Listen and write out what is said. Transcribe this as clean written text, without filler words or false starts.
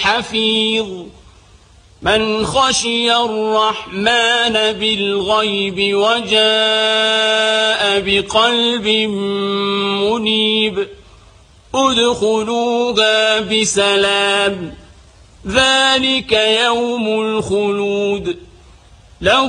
حفيظ من خشي الرحمن بالغيب وجاء بقلب منيب ادخلوها بسلام ذلك يوم الخلود